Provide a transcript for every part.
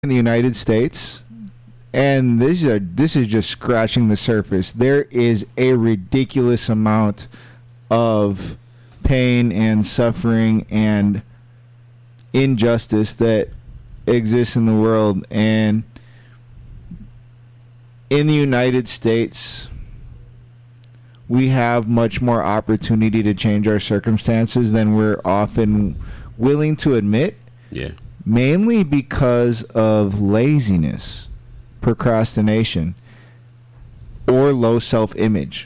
in the United States, and this is just scratching the surface. There is a ridiculous amount of pain and suffering and injustice that exists in the world, and in the United States we have much more opportunity to change our circumstances than we're often willing to admit. Yeah. Mainly because of laziness, procrastination, or low self-image,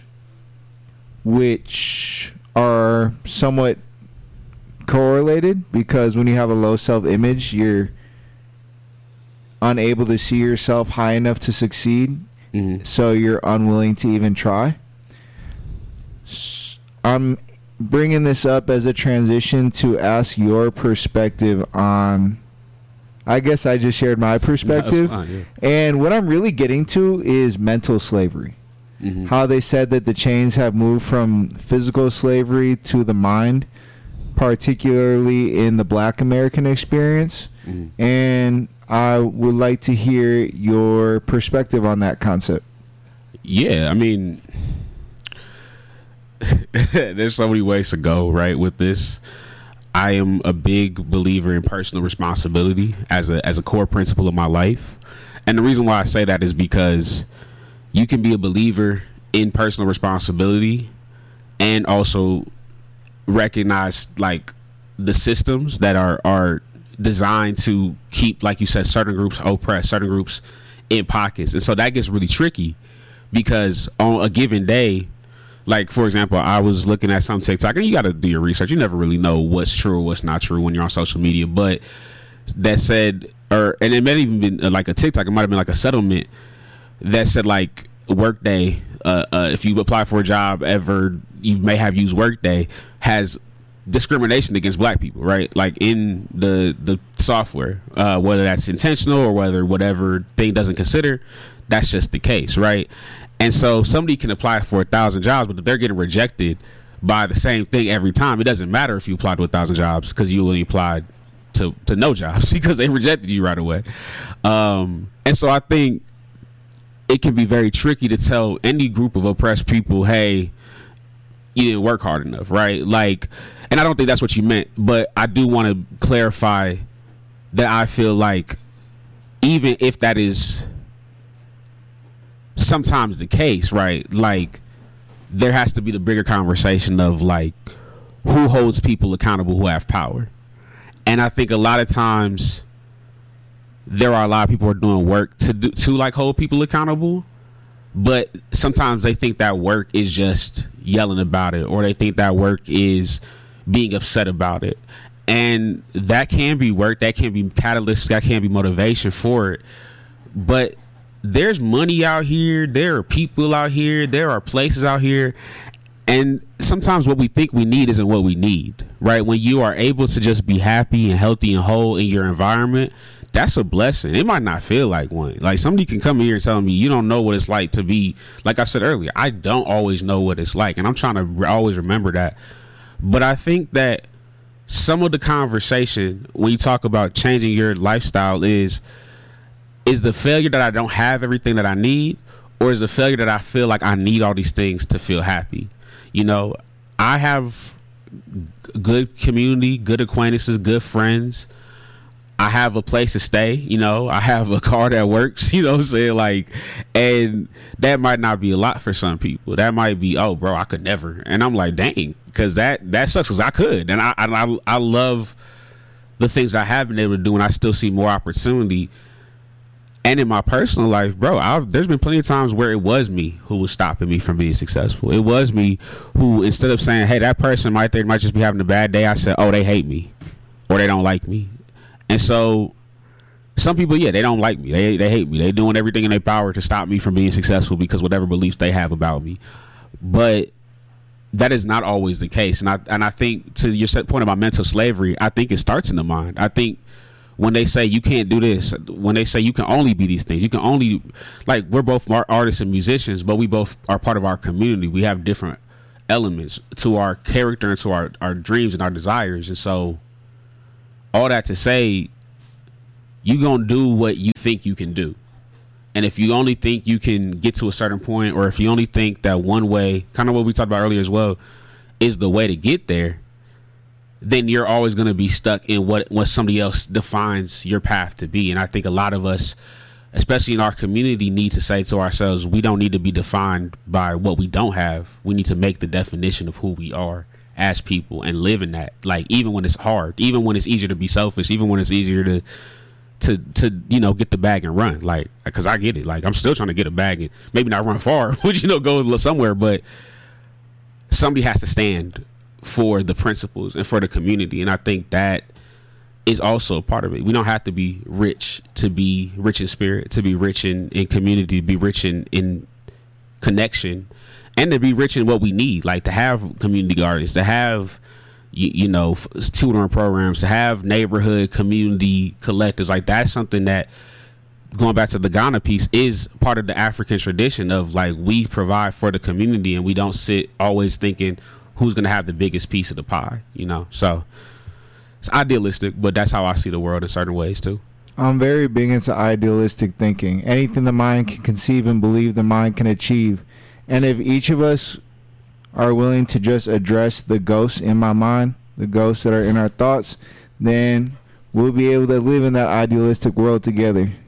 which are somewhat correlated, because when you have a low self-image, you're unable to see yourself high enough to succeed, so you're unwilling to even try. I'm bringing this up as a transition to ask your perspective on, I guess I just shared my perspective. No, fine, yeah. And what I'm really getting to is mental slavery. How they said that the chains have moved from physical slavery to the mind, particularly in the Black American experience. And I would like to hear your perspective on that concept. Yeah, I mean, there's so many ways to go, right, with this. I am a big believer in personal responsibility as a core principle of my life. And the reason why I say that is because you can be a believer in personal responsibility and also recognize, like, the systems that are designed to keep, like you said, certain groups oppressed, certain groups in pockets. And so that gets really tricky because on a given day, like, for example, I was looking at some TikTok, and you got to do your research. You never really know what's true or what's not true when you're on social media. But that said, and it may have even been like a TikTok. It might have been like a settlement that said, like, Workday, if you apply for a job ever, you may have used Workday, has discrimination against Black people, right? Like, in the software, whether that's intentional or whether whatever thing doesn't consider, that's just the case, right? And so somebody can apply for 1,000 jobs, but if they're getting rejected by the same thing every time, it doesn't matter if you applied to 1,000 jobs because you only applied to no jobs because they rejected you right away. And so I think it can be very tricky to tell any group of oppressed people, hey, you didn't work hard enough, right? Like, and I don't think that's what you meant, but I do want to clarify that I feel like even if that is sometimes the case, right, like, there has to be the bigger conversation of, like, who holds people accountable who have power. And I think a lot of times there are a lot of people who are doing work to like hold people accountable, but sometimes they think that work is just yelling about it, or they think that work is being upset about it. And that can be work, that can be catalyst, that can be motivation for it. But there's money out here, there are people out here, there are places out here, and sometimes what we think we need isn't what we need, right? When you are able to just be happy and healthy and whole in your environment, that's a blessing. It might not feel like one. Like, somebody can come here and tell me, you don't know what it's like to be, like I said earlier, I don't always know what it's like, and I'm trying to always remember that. But I think that some of the conversation when you talk about changing your lifestyle is the failure that I don't have everything that I need, or is the failure that I feel like I need all these things to feel happy? You know, I have good community, good acquaintances, good friends. I have a place to stay, you know, I have a car that works, you know what I'm saying? Like, and that might not be a lot for some people. That might be, oh, bro, I could never. And I'm like, dang, because that sucks, because I could. And I love the things that I have been able to do, and I still see more opportunity. And in my personal life, bro, there's been plenty of times where it was me who was stopping me from being successful. It was me who, instead of saying, hey, that person might just be having a bad day, I said, oh, they hate me, or they don't like me. And so some people, yeah, they don't like me. They hate me. They're doing everything in their power to stop me from being successful because whatever beliefs they have about me. But that is not always the case. And I think, to your point about mental slavery, I think it starts in the mind. I think when they say you can't do this, when they say you can only be these things, you can only, like, we're both artists and musicians, but we both are part of our community. We have different elements to our character and to our dreams and our desires. And so all that to say, you gonna do what you think you can do. And if you only think you can get to a certain point, or if you only think that one way, kind of what we talked about earlier as well, is the way to get there, then you're always going to be stuck in what somebody else defines your path to be. And I think a lot of us, especially in our community, need to say to ourselves, we don't need to be defined by what we don't have. We need to make the definition of who we are as people and live in that. Like, even when it's hard, even when it's easier to be selfish, even when it's easier to get the bag and run, like, because I get it. Like, I'm still trying to get a bag and maybe not run far, but go somewhere. But somebody has to stand for the principles and for the community, and I think that is also a part of it. We don't have to be rich to be rich in spirit, to be rich in community, to be rich in connection, and to be rich in what we need, like to have community gardens, to have tutoring programs, to have neighborhood community collectives. Like, that's something that, going back to the Ghana piece, is part of the African tradition of, like, we provide for the community and we don't sit always thinking who's going to have the biggest piece of the pie, So it's idealistic, but that's how I see the world in certain ways too. I'm very big into idealistic thinking. Anything the mind can conceive and believe the mind can achieve. And if each of us are willing to just address the ghosts in my mind, the ghosts that are in our thoughts, then we'll be able to live in that idealistic world together.